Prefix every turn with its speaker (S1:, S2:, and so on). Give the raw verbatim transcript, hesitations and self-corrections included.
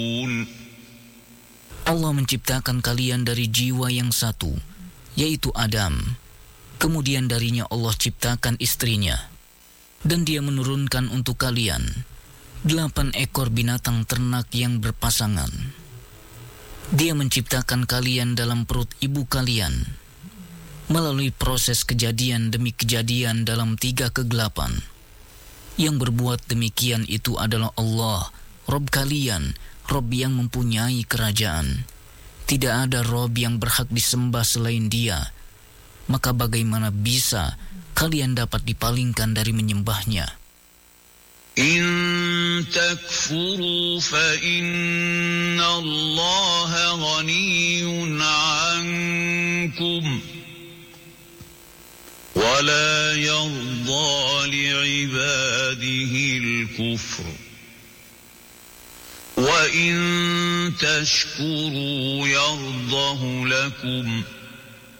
S1: Allah menciptakan kalian dari jiwa yang satu, yaitu Adam. Kemudian darinya Allah ciptakan istrinya. Dan dia menurunkan untuk kalian delapan ekor binatang ternak yang berpasangan. Dia menciptakan kalian dalam perut ibu kalian melalui proses kejadian demi kejadian dalam tiga kegelapan. Yang berbuat demikian itu adalah Allah, Rabb kalian, Rabb yang mempunyai kerajaan. Tidak ada Rabb yang berhak disembah selain Dia. Maka bagaimana bisa kalian dapat dipalingkan dari menyembahnya?
S2: In takfuru fa inna Allah ghaniyun ankum wa la yarda li'ibadihi al-kufr wa in tashkuru yardahu lakum